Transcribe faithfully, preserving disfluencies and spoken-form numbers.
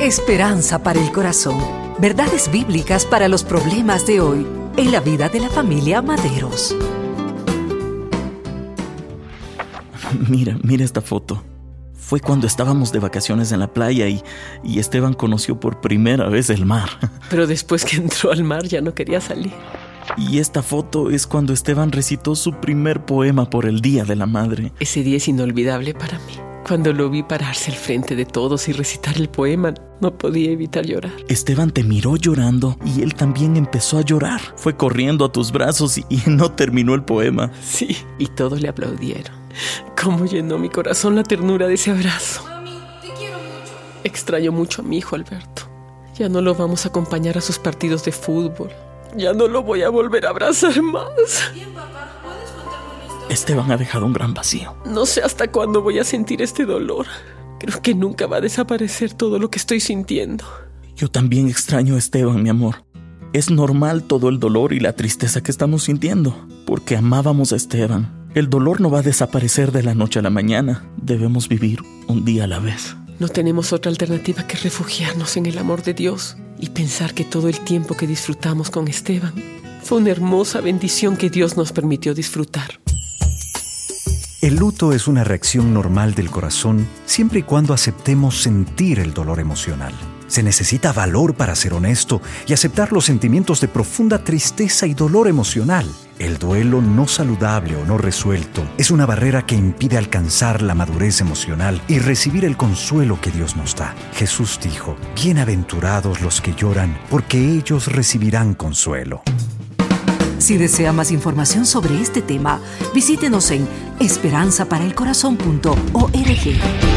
Esperanza para el corazón. Verdades bíblicas para los problemas de hoy en la vida de la familia Maderos. Mira, mira esta foto. Fue cuando estábamos de vacaciones en la playa y, y Esteban conoció por primera vez el mar. Pero después que entró al mar ya no quería salir. Y esta foto es cuando Esteban recitó su primer poema por el Día de la Madre. Ese día es inolvidable para mí. Cuando lo vi pararse al frente de todos y recitar el poema, no podía evitar llorar. Esteban te miró llorando y él también empezó a llorar. Fue corriendo a tus brazos y, y no terminó el poema. Sí, y todos le aplaudieron. Cómo llenó mi corazón la ternura de ese abrazo. Mami, te quiero mucho. Extraño mucho a mi hijo Alberto. Ya no lo vamos a acompañar a sus partidos de fútbol. Ya no lo voy a volver a abrazar más. Bien, papá, ¿puedes contarme una historia? Esteban ha dejado un gran vacío. No sé hasta cuándo voy a sentir este dolor. Creo que nunca va a desaparecer todo lo que estoy sintiendo. Yo también extraño a Esteban, mi amor. Es normal todo el dolor y la tristeza que estamos sintiendo, porque amábamos a Esteban. El dolor no va a desaparecer de la noche a la mañana. Debemos vivir un día a la vez. No tenemos otra alternativa que refugiarnos en el amor de Dios y pensar que todo el tiempo que disfrutamos con Esteban fue una hermosa bendición que Dios nos permitió disfrutar. El luto es una reacción normal del corazón siempre y cuando aceptemos sentir el dolor emocional. Se necesita valor para ser honesto y aceptar los sentimientos de profunda tristeza y dolor emocional. El duelo no saludable o no resuelto es una barrera que impide alcanzar la madurez emocional y recibir el consuelo que Dios nos da. Jesús dijo: bienaventurados los que lloran, porque ellos recibirán consuelo. Si desea más información sobre este tema, visítenos en esperanza para el corazón punto org.